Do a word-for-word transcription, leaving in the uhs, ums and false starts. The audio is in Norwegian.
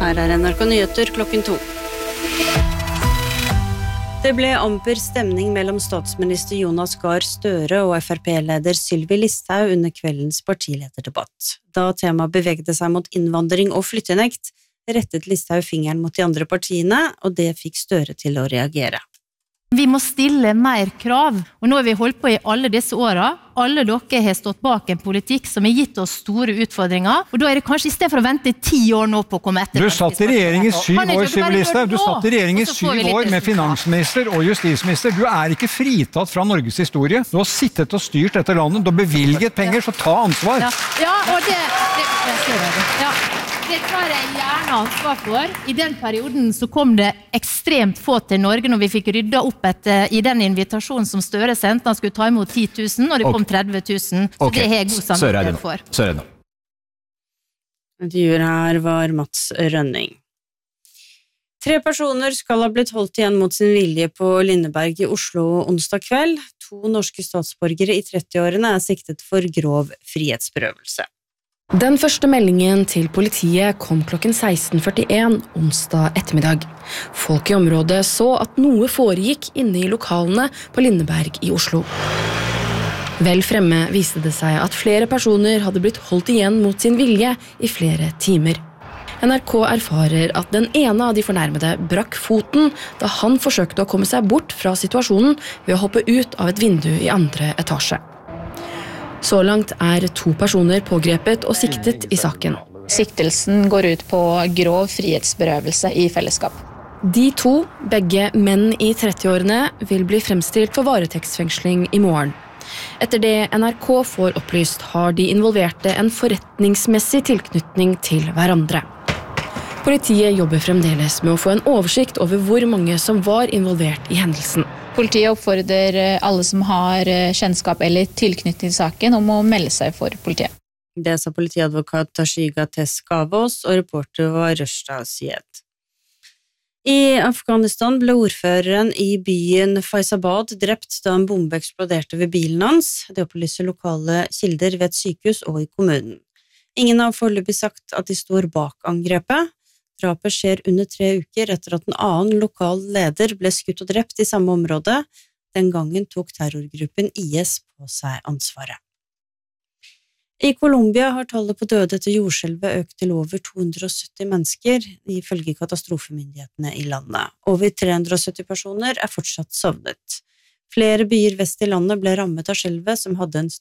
Her er N R K Nyheter klokken to. Det ble amper stemning mellom statsminister Jonas Gahr Støre og F R P-leder Sylvi Listhaug under kveldens partilederdebatt. Da temaet bevegde seg mot innvandring og flyttenekt, rettet Listhaug fingeren mot de andre partiene, og det fikk Støre til å reagere. Vi må stille mer krav, og nå har vi holdt på i alle disse årene. Alle dere har stått bak en politikk som har gitt oss store utfordringer, og da er det kanskje i stedet for å vente ti år nå på å komme etter. Du satt i regjering i syv år, Sylvi Listhaug. Du satt i regjering i syv år med finansminister og justisminister. Du er ikke fritatt fra Norges historie. Du har sittet og styrt dette landet. Du har bevilget penger, så ta ansvar. Ja, ja og det... det, det ja. Det tar jeg gjerne ansvar for. I den perioden så kom det ekstremt få til Norge når vi fikk rydda opp etter, i den invitasjonen som Støre sendte. Han skulle ta imot ti tusen, og det kom tretti tusen. Så okay. det har jeg god samvittighet for. Søren. Intervjuer her var Mats Rønning. Tre personer skal ha blitt holdt igjen mot sin vilje på Lindeberg i Oslo onsdag kveld. To norske statsborgere i trettiårene er siktet for grov frihetsberøvelse. Den første meldingen til politiet kom klokken seksten førtien onsdag ettermiddag. Folk i området så at noe foregikk inne i lokalene på Lindeberg i Oslo. Vel fremme viste det seg at flere personer hadde blitt holdt igjen mot sin vilje i flere timer. N R K erfarer at den ene av de fornærmede brakk foten da han forsøkte å komme seg bort fra situasjonen ved å hoppe ut av et vindu i andre etasje. Så langt er to personer pågrepet og siktet i saken. Siktelsen går ut på grov frihetsberøvelse i fellesskap. De to, begge menn i trettiårene, vil bli fremstilt for varetektsfengsling i morgen. Etter det N R K får opplyst, har de involverte en forretningsmessig tilknytning til hverandre. Politiet jobber fremdeles med å få en oversikt over hvor mange som var involvert i hendelsen. Politiet oppfordrer alle som har kjennskap eller tilknytning til saken om å melde seg for politiet. Det sa politiadvokat Tashiga Teskavos, og reporter var Røsta Syed. I Afghanistan ble ordføreren i byen Faizabad drept da en bombe eksploderte ved bilen hans. Det opplyser lokale kilder ved et sykehus og i kommunen. Ingen har foreløpig sagt at de står bak angrepet. Drapet skjer under tre uker etter at en annen lokal leder ble skutt og drept i samme område. Den gangen tok terrorgruppen I S på seg ansvaret. I Colombia har tallet på døde etter jordskjelvet økt til over to hundre og sytti mennesker, ifølge katastrofemyndighetene i landet. Over tre hundre og sytti personer er fortsatt savnet. Flere byer vest i landet ble rammet av skjelvet, som hadde en